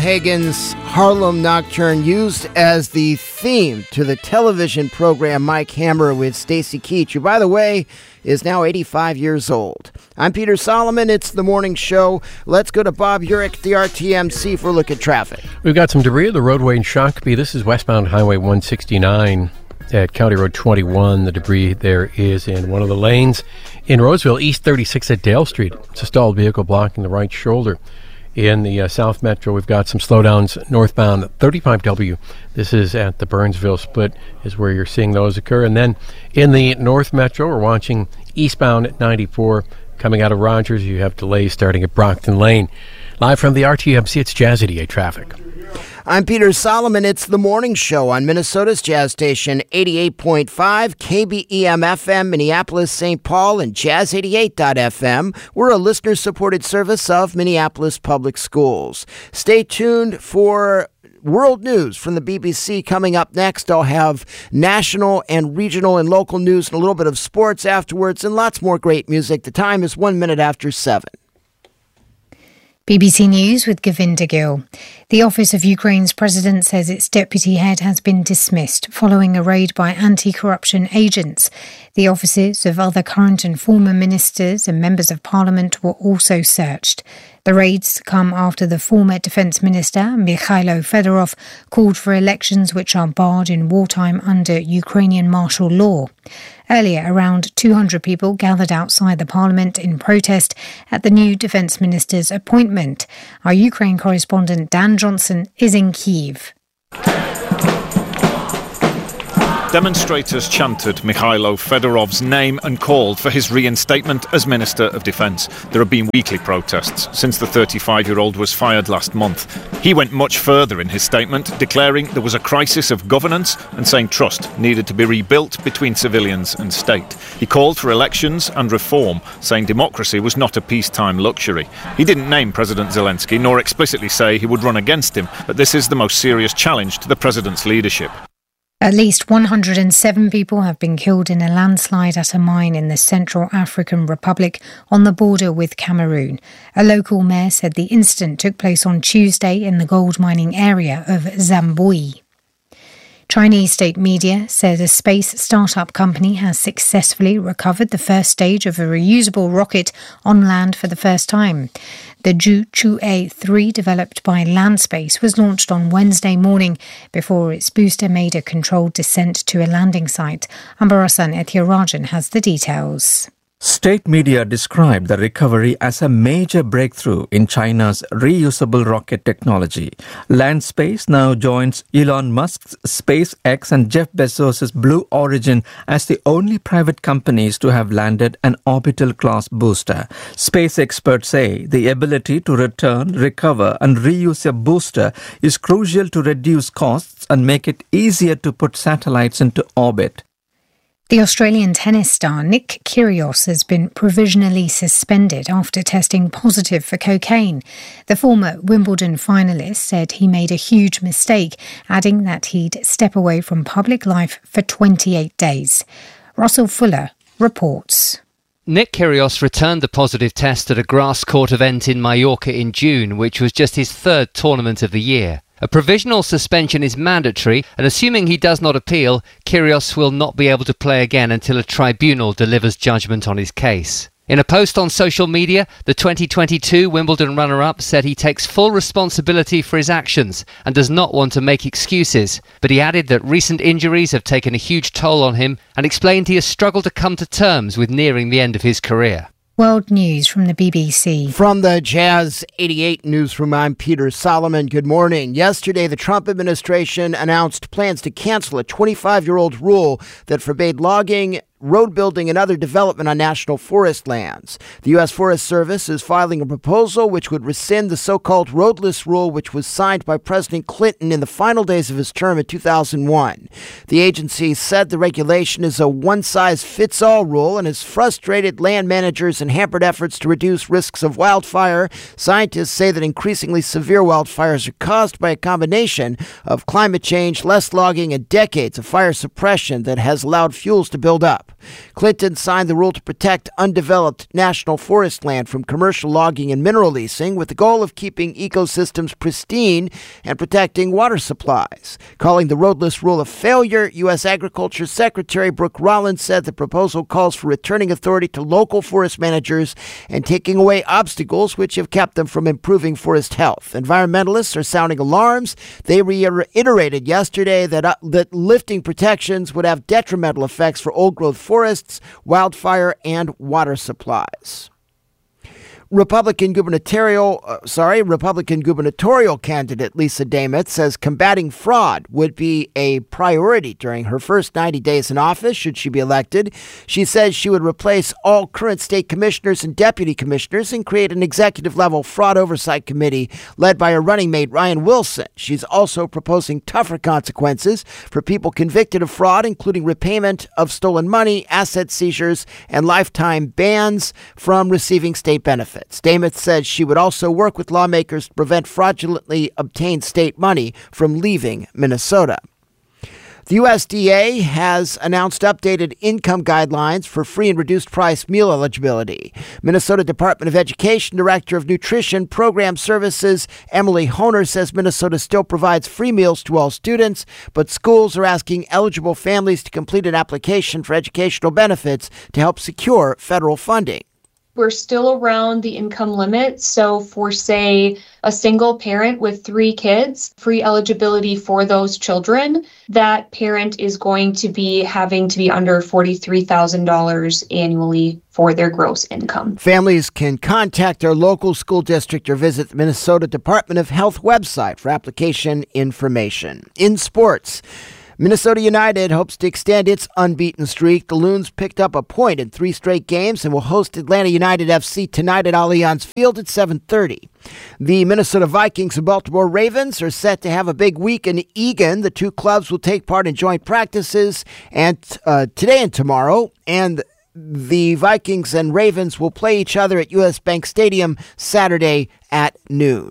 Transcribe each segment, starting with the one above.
Hagen's Harlem Nocturne, used as the theme to the television program Mike Hammer with Stacy Keach, who, by the way, is now 85 years old. I'm Peter Solomon. It's the morning show. Let's go to Bob Urich, the RTMC, for a look at traffic. We've got some debris at the roadway in Shakopee. This is westbound Highway 169 at County Road 21. The debris there is in one of the lanes. In Roseville, East 36 at Dale Street. It's a stalled vehicle blocking the right shoulder. In the South Metro, we've got some slowdowns northbound 35W. This is at the Burnsville split is where you're seeing those occur. And then in the North Metro, we're watching eastbound at 94 coming out of Rogers. You have delays starting at Brockton Lane. Live from the RTMC, it's Jazz 88 Traffic. I'm Peter Solomon. It's the morning show on Minnesota's Jazz Station 88.5, KBEM-FM, Minneapolis, St. Paul, and Jazz88.FM. We're a listener-supported service of Minneapolis Public Schools. Stay tuned for world news from the BBC coming up next. I'll have national and regional and local news and a little bit of sports afterwards and lots more great music. The time is 1 minute after 7. BBC News with Govinda Gill. The office of Ukraine's president says its deputy head has been dismissed following a raid by anti-corruption agents. The offices of other current and former ministers and members of parliament were also searched. The raids come after the former defence minister, Mikhailo Fedorov, called for elections which are barred in wartime under Ukrainian martial law. Earlier, around 200 people gathered outside the parliament in protest at the new defence minister's appointment. Our Ukraine correspondent Dan Johnson is in Kyiv. Demonstrators chanted Mikhailo Fedorov's name and called for his reinstatement as Minister of Defence. There have been weekly protests since the 35-year-old was fired last month. He went much further in his statement, declaring there was a crisis of governance and saying trust needed to be rebuilt between civilians and state. He called for elections and reform, saying democracy was not a peacetime luxury. He didn't name President Zelensky nor explicitly say he would run against him, but this is the most serious challenge to the president's leadership. At least 107 people have been killed in a landslide at a mine in the Central African Republic on the border with Cameroon. A local mayor said the incident took place on Tuesday in the gold mining area of Zambui. Chinese state media said a space startup company has successfully recovered the first stage of a reusable rocket on land for the first time. The Zhuchu-A3, developed by Landspace, was launched on Wednesday morning before its booster made a controlled descent to a landing site. Ambarasan Ethirajan has the details. State media described the recovery as a major breakthrough in China's reusable rocket technology. Landspace now joins Elon Musk's SpaceX and Jeff Bezos' Blue Origin as the only private companies to have landed an orbital-class booster. Space experts say the ability to return, recover and reuse a booster is crucial to reduce costs and make it easier to put satellites into orbit. The Australian tennis star Nick Kyrgios has been provisionally suspended after testing positive for cocaine. The former Wimbledon finalist said he made a huge mistake, adding that he'd step away from public life for 28 days. Russell Fuller reports. Nick Kyrgios returned the positive test at a grass court event in Mallorca in June, which was just his third tournament of the year. A provisional suspension is mandatory, and assuming he does not appeal, Kyrgios will not be able to play again until a tribunal delivers judgment on his case. In a post on social media, the 2022 Wimbledon runner-up said he takes full responsibility for his actions and does not want to make excuses, but he added that recent injuries have taken a huge toll on him and explained he has struggled to come to terms with nearing the end of his career. World News from the BBC. From the Jazz 88 newsroom, I'm Peter Solomon. Good morning. Yesterday, the Trump administration announced plans to cancel a 25-year-old rule that forbade logging, road building and other development on national forest lands. The U.S. Forest Service is filing a proposal which would rescind the so-called roadless rule, which was signed by President Clinton in the final days of his term in 2001. The agency said the regulation is a one-size-fits-all rule and has frustrated land managers and hampered efforts to reduce risks of wildfire. Scientists say that increasingly severe wildfires are caused by a combination of climate change, less logging, and decades of fire suppression that has allowed fuels to build up. Clinton signed the rule to protect undeveloped national forest land from commercial logging and mineral leasing with the goal of keeping ecosystems pristine and protecting water supplies. Calling the roadless rule a failure, U.S. Agriculture Secretary Brooke Rollins said the proposal calls for returning authority to local forest managers and taking away obstacles which have kept them from improving forest health. Environmentalists are sounding alarms. They reiterated yesterday that lifting protections would have detrimental effects for old-growth forests, wildfire, and water supplies. Republican gubernatorial candidate Lisa Damitz says combating fraud would be a priority during her first 90 days in office should she be elected. She says she would replace all current state commissioners and deputy commissioners and create an executive-level fraud oversight committee led by her running mate Ryan Wilson. She's also proposing tougher consequences for people convicted of fraud, including repayment of stolen money, asset seizures, and lifetime bans from receiving state benefits. Damitz said she would also work with lawmakers to prevent fraudulently obtained state money from leaving Minnesota. The USDA has announced updated income guidelines for free and reduced price meal eligibility. Minnesota Department of Education Director of Nutrition Program Services Emily Honer says Minnesota still provides free meals to all students, but schools are asking eligible families to complete an application for educational benefits to help secure federal funding. We're still around the income limit. So for, say, a single parent with 3 kids, free eligibility for those children, that parent is going to be having to be under $43,000 annually for their gross income. Families can contact their local school district or visit the Minnesota Department of Health website for application information. In sports, Minnesota United hopes to extend its unbeaten streak. The Loons picked up a point in 3 straight games and will host Atlanta United FC tonight at Allianz Field at 7:30. The Minnesota Vikings and Baltimore Ravens are set to have a big week in Eagan. The 2 clubs will take part in joint practices and today and tomorrow, and the Vikings and Ravens will play each other at U.S. Bank Stadium Saturday at noon.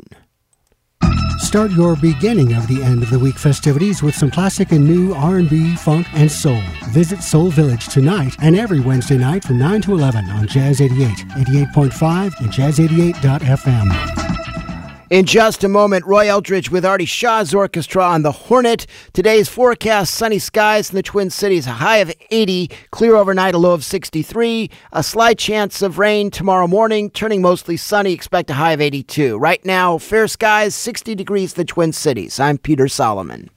Start your beginning of the end of the week festivities with some classic and new R&B, funk, and soul. Visit Soul Village tonight and every Wednesday night from 9 to 11 on Jazz 88, 88.5, and Jazz88.fm. In just a moment, Roy Eldridge with Artie Shaw's orchestra on the Hornet. Today's forecast, sunny skies in the Twin Cities, a high of 80, clear overnight, a low of 63. A slight chance of rain tomorrow morning, turning mostly sunny, expect a high of 82. Right now, fair skies, 60 degrees in the Twin Cities. I'm Peter Solomon.